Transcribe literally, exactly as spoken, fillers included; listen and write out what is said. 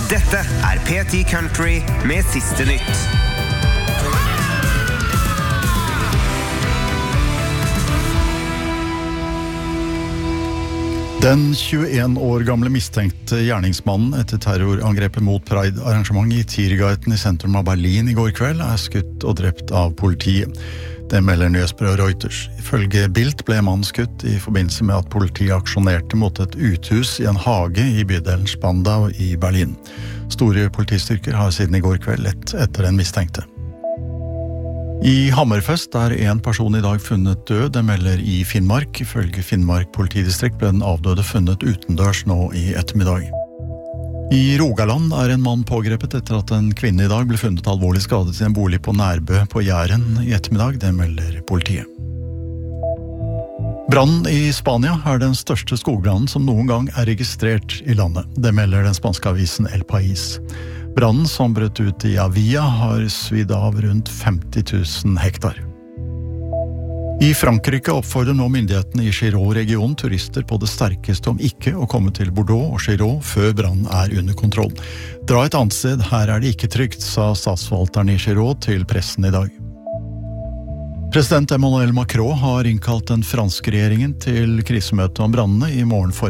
Dette er P ti Country med siste nytt. Den tjueen år gamle mistenkte gjerningsmannen etter terrorangrepet mot Pride-arrangement i Tiergarten i sentrum av Berlin i går kveld er skutt og drept av politiet. Det melder nyhetsbyrået Reuters. Ifølge Bild ble mannen skutt i forbindelse med at politiet aksjonerte mot et uthus i en hage i bydelen Spandau i Berlin. Store politistyrker har siden i går kveld lett etter den mistenkte. I Hammerfest er en person i dag funnet død, det melder i Finnmark. Ifølge Finnmark politidistrikt ble den avdøde funnet utendørs nå i ettermiddag. I Rogaland er en mann pågrepet etter at en kvinne i dag ble funnet alvorlig skadet i en bolig på Nærbø på Jæren i ettermiddag, det melder politiet. Brannen i Spania er den største skogbrannen som noen gang er registrert i landet. Det melder den spanske avisen El País. Brannen som brøt ut i Avia har svidd av rundt femti tusen hektar. I Frankrike oppfordrer nå myndighetene i Giroud-regionen turister på det sterkeste om ikke å komme til Bordeaux og Giroud før brannen er under kontroll. Dra et annet sted, her er det ikke trygt, sa statsforvalteren i Giroud til pressen i dag. President Emmanuel Macron har innkalt den franske regjeringen til krisemøte om brannene i morgen for